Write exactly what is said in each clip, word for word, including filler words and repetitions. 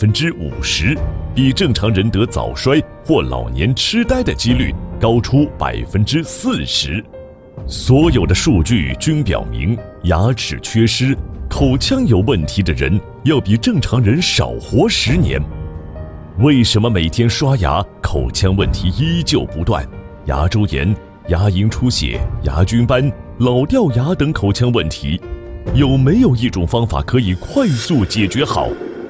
分之五十，比正常人得早衰或老年痴呆的几率高出百分之四十。所有的数据均表明，牙齿缺失、口腔有问题的人要比正常人少活十年。为什么每天刷牙，口腔问题依旧不断？牙周炎、牙龈出血、牙菌斑、老掉牙等口腔问题，有没有一种方法可以快速解决好？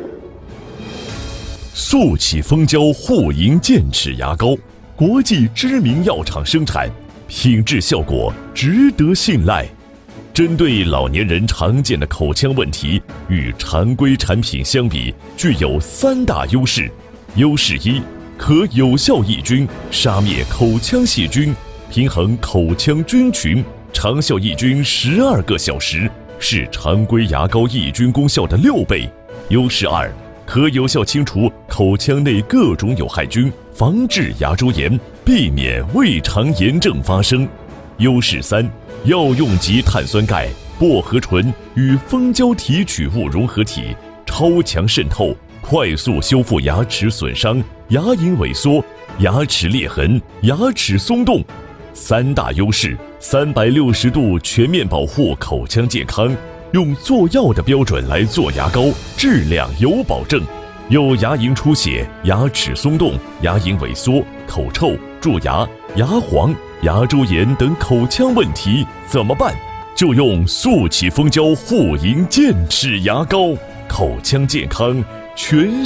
速起蜂胶护龈健齿牙膏，国际知名药厂生产，品质效果值得信赖。针对老年人常见的口腔问题，与常规产品相比，具有三大优势。优势一，可有效抑菌，杀灭口腔细菌，平衡口腔菌群，长效抑菌十二个小时，是常规牙膏抑菌功效的六倍。优势二，可有效清除口腔内各种有害菌，防治牙周炎，避免胃肠炎症发生。优势三，药用级碳酸钙、薄荷醇与蜂胶提取物融合体，超强渗透，快速修复牙齿损伤、牙龈萎缩、牙齿裂痕、牙齿松动。三大优势，三百六十度全面保护口腔健康，用做药的标准来做牙膏，质量有保证。有牙龈出血、牙齿松动、牙龈萎缩、口臭、蛀牙、牙黄、牙周炎等口腔问题怎么办？就用速起蜂胶护龈健齿牙膏，口腔健康全